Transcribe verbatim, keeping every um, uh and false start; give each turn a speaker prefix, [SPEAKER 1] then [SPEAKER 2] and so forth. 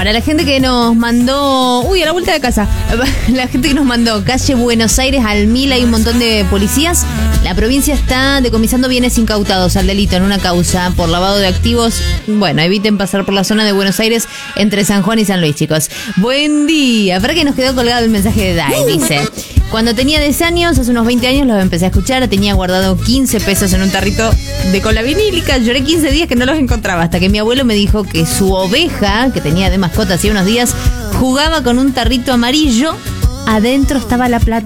[SPEAKER 1] Para la gente que nos mandó... Uy, a la vuelta de casa. La gente que nos mandó calle Buenos Aires al Mil, hay un montón de policías. La provincia está decomisando bienes incautados al delito en una causa por lavado de activos. Bueno, eviten pasar por la zona de Buenos Aires entre San Juan y San Luis, chicos. Buen día. Para que nos quedó colgado el mensaje de Dai. Dice: cuando tenía diez años, hace unos veinte años, los empecé a escuchar. Tenía guardado quince pesos en un tarrito de cola vinílica. Lloré quince días que no los encontraba, hasta que mi abuelo me dijo que su oveja, que tenía de mascota hacía unos días, jugaba con un tarrito amarillo. Adentro estaba la plata.